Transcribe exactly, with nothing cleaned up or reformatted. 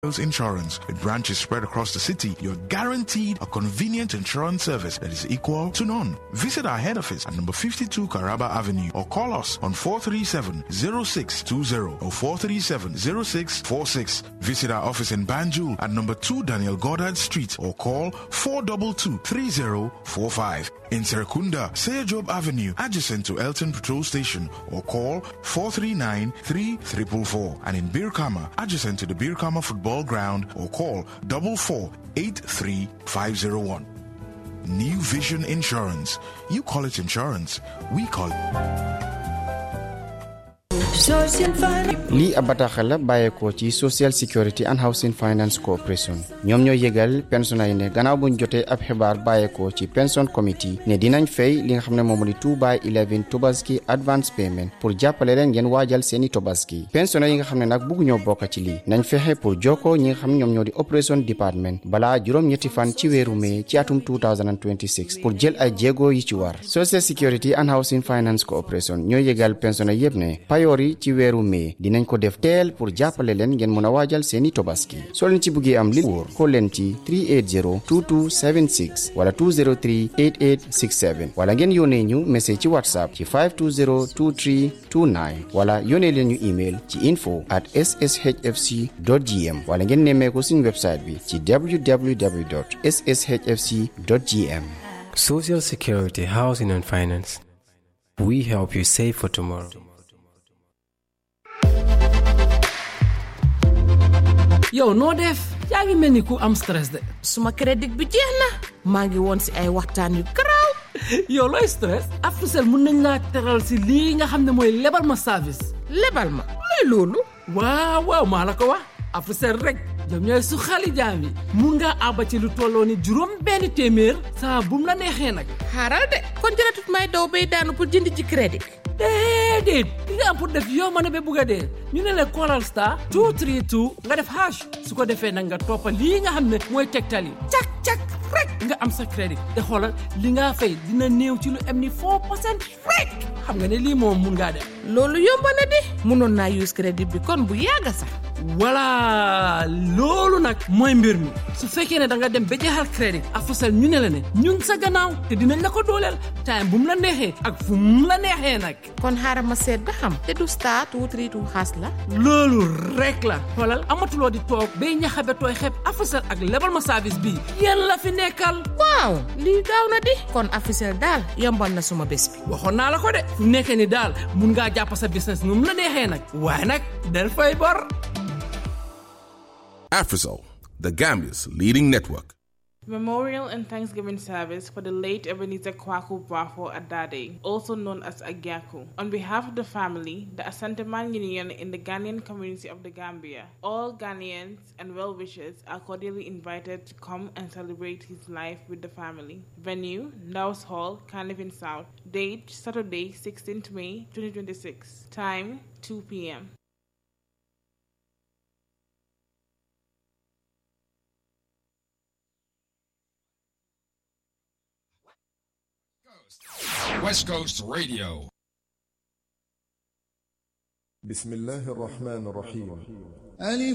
Insurance, with branches spread across the city, you're guaranteed a convenient insurance service that is equal to none. Visit our head office at number fifty-two Caraba Avenue or call us on four three seven, zero six two zero or four three seven, zero six four six. Visit our office in Banjul at number two Daniel Goddard Street or call four two two, three zero four five. In Serekunda, Seyajob Avenue, adjacent to Elton Patrol Station, or call four three nine, three four four four. And in Birkama, adjacent to the Birkama Football Ground, or call four four eight three five zero one. New Vision Insurance. You call it insurance, we call it. lii ab bataaxal la bàyyeekoo ci Social Security and Housing Finance Corporation ñoom ñoo yëgal pensionnés yi ne gannaaw buñ jotee ab xibaar bàyyeekoo ci pension committee ne dinañ fay li nga xam ne moom di two by eleven tobaski advance payment pour jàppale leen ngeen waajal seeni tobaski pensionnés yi nga xam ne nag bëgg ñoo bokk ci lii nañ fexe pour jokkoo ñi nga xam ñoom ñoo di operation department balaa juróom-ñetti fan ci weeru mai ci atum two thousand twenty-six pour jël ay jéego yi ci war Social Security and Housing Finance Corporation ñoo yëgal pensionnés yépp ne payoor yi ci weeru mai dinañ ko def teel pour jàppale leen ngeen mën a waajal seeni tobaski soo leen ci bëggee am li wóor ko leen ci three eight zero, two two seven six wala two zero three, eight eight six seven wala ngeen yónnee ñu message ci WhatsApp ci five two zero, two three two nine wala yónnee leen ñu email ci info at s s h f c dot g m wala ngeen nemmee ko suñu website bi ci w w w dot s s h f c dot g m. Social Security, Housing and Finance. We help you save for tomorrow. yow noo def yaa ngi mel ni ku am stress de suma crédit bi jeex na maa ngi woon si ay waxtaan yu garaaw yow looy stress Africell mun nañ laa teral si lii nga xam ne mooy lebal ma service lebal ma looy loolu waaw waaw maa la ko wax Africell rek ñoom ñooy su xali jaam yi mun ngaa àbba ci lu tolloo ni juróom benn téeméer saa bum la neexee nag xaaral de kon jëratut may daw bay daanu pour jënd ci crédit déedéet li nga am pour def yow ma ne ba bugg a dee ñu ne la Coral Star two three two nga def hash su ko defee nag nga toppa lii nga xam ne mooy tegtal yi cak cak rek nga am sa crédit te xoolal li nga fay dina néew ci lu am ni four percent rek xam nga ne lii moom mun ngaa def loolu yomb na di mënoon naa use crédit bi kon bu yàgga sax voilà loolu nag mooy mbir mi su fekkee ne da nga dem ba jeexal crédit Africell ñu ne la ne ñun sa gannaaw te dinañ la ko dooleel time bu mu la neexee ak fu mu la neexee nag kon xaaral ma seet ba xam te du star two three two xaas la loolu rek la xoolal amatuloo di toog bay ñaxabe tooy xeeb Africell ak lebal ma service bii yéen la fi nekkal waaw lii gaaw na di kon Africell daal yombal na suma bés bi waxoon naa la ko de fu nekkee ni daal mun ngaa jàpp sa business nu mu la neexee nag waaye nag del fay bor. Africell, the Gambia's leading network. Memorial and Thanksgiving service for the late Ebenezer Kwaku Bwafo Adade, also known as Agyaku. On behalf of the family, the Asanteman Union in the Ghanaian community of the Gambia, all Ghanaians and well-wishers are cordially invited to come and celebrate his life with the family. Venue, Naus Hall, Carnivin South. Date, Saturday, sixteenth May twenty twenty-six. Time, two p.m. West Coast Radio. بسم الله الرحمن الرحيم.